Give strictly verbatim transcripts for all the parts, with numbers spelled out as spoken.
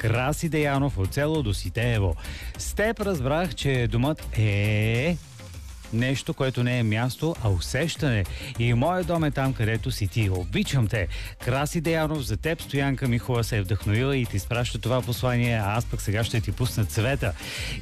Краси Деянов от село Доситеево. С теб разбрах, че думът е нещо, което не е място, а усещане. И моят дом е там, където си ти. Обичам те. Краси Деянов, за теб Стоянка Михова се е вдъхновила и ти изпраща това послание, а аз пък сега ще ти пусна цвета.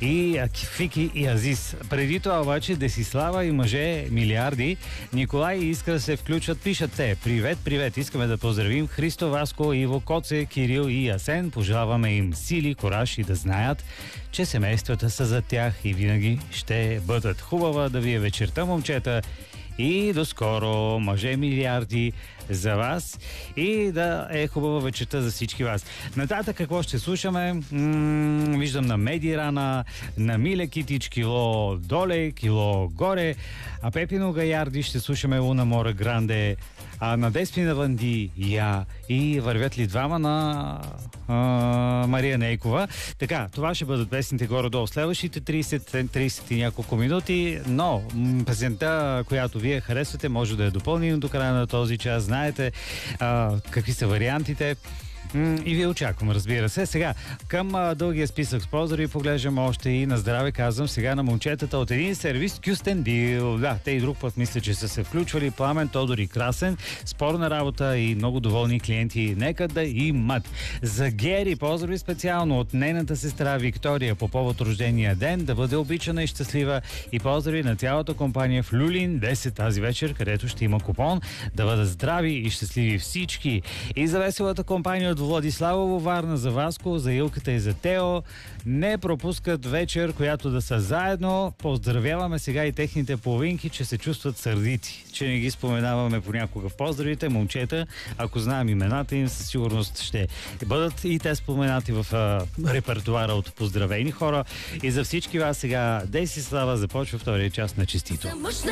И Фики и Азис. Преди това обаче Десислава и мъже милиарди, Николай и Искра да се включват, пишат те. Привет, привет. Искаме да поздравим Христо, Васко, Иво, Коце, Кирил и Асен. Пожелаваме им сили, кораж и да знаят, че семействата са за тях и винаги ще бъдат. Хубава да ви е вечерта, момчета. И до скоро, мъже милиарди за вас и да е хубава вечерта за всички вас. Нататък какво ще слушаме? М- виждам на Медирана, на Миле Китич, кило доле, кило горе, а Пепино Гаярди ще слушаме Луна Мора Гранде, а на Деспина Ванди я и вървят ли двама на а, Мария Нейкова. Така, това ще бъдат песните горе-долу следващите трийсет, трийсет и няколко минути, но м- песента, която вие харесвате, може да я допълним до края на този час. Знаете а, какви са вариантите. И ви очаквам, разбира се. Сега, към а, дългия списък с поздрави поглеждам още и на здраве казвам сега на момчетата от един сервис Кюстендил. Да, те и друг път мисля, че са се включвали. Пламен, Тодор и Красен. Спорна работа и много доволни клиенти. Нека да имат. За Гери поздрави специално от нейната сестра Виктория по повод рождения ден. Да бъде обичана и щастлива. И поздрави на цялата компания в Люлин десет тази вечер, където ще има купон. Да бъдат здрави и щастливи всички. И за веселата компания от Владиславово, Варна, за Васко, за Илката и за Тео. Не пропускат вечер, която да са заедно. Поздравяваме сега и техните половинки, че се чувстват сърдити, че не ги споменаваме понякога в поздравите. Момчета, ако знаем имената им, със сигурност ще бъдат и те споменати в а, репертуара от поздравени хора. И за всички вас сега Десислава започва втория част на Честито.